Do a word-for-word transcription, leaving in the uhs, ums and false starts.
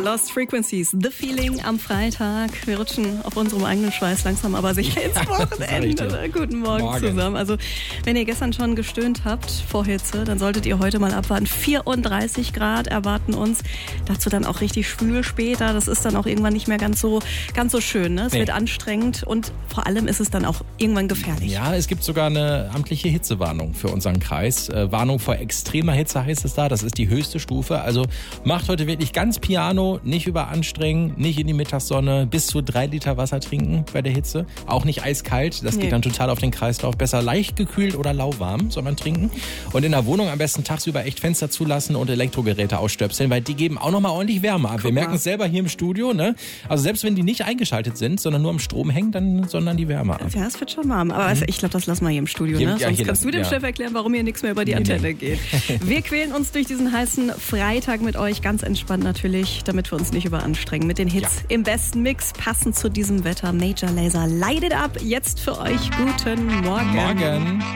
Lost Frequencies, The Feeling am Freitag. Wir rutschen auf unserem eigenen Schweiß langsam, aber sicher ins Wochenende. Guten Morgen, Morgen zusammen. Also, wenn ihr gestern schon gestöhnt habt vor Hitze, dann solltet ihr heute mal abwarten. vierunddreißig Grad erwarten uns. Dazu dann auch richtig schwül später. Das ist dann auch irgendwann nicht mehr ganz so, ganz so schön. Ne? Es nee. wird anstrengend und vor allem ist es dann auch irgendwann gefährlich. Ja, es gibt sogar eine amtliche Hitzewarnung für unseren Kreis. Äh, Warnung vor extremer Hitze heißt es da. Das ist die höchste Stufe. Also macht heute wirklich ganz piano, nicht überanstrengen, nicht in die Mittagssonne, bis zu drei Liter Wasser trinken bei der Hitze. Auch nicht eiskalt, das nee. geht dann total auf den Kreislauf. Besser leicht gekühlt oder lauwarm soll man trinken. Und in der Wohnung am besten tagsüber echt Fenster zulassen und Elektrogeräte ausstöpseln, weil die geben auch nochmal ordentlich Wärme ab. Guck Wir merken es selber hier im Studio. Ne? Also selbst wenn die nicht eingeschaltet sind, sondern nur am Strom hängen, dann sondern die Wärme ab. Ja, es wird schon warm. Aber mhm. ich glaube, das lassen wir hier im Studio. Hier, ne? ja, Sonst hier kannst lassen, du dem ja. Chef erklären, warum hier nichts mehr über die nee, Antenne nee. geht. Wir quälen uns durch diesen heißen Freitag mit euch, ganz entspannt natürlich, damit wir uns nicht überanstrengen. Mit den Hits ja. im besten Mix, passend zu diesem Wetter. Major Lazer, light it up. Jetzt für euch guten Morgen. Morgen.